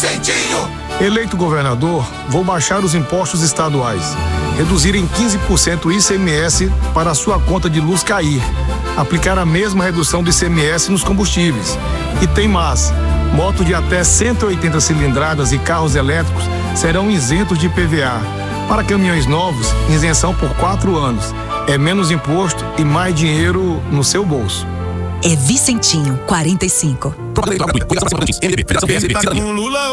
Vicentinho. Eleito governador, vou baixar os impostos estaduais, reduzir em 15% o ICMS para a sua conta de luz cair, aplicar a mesma redução do ICMS nos combustíveis. E tem mais, motos de até 180 cilindradas e carros elétricos serão isentos de IPVA. Para caminhões novos, isenção por 4 anos. É menos imposto e mais dinheiro no seu bolso. É Vicentinho, 45. Ele tá com Lula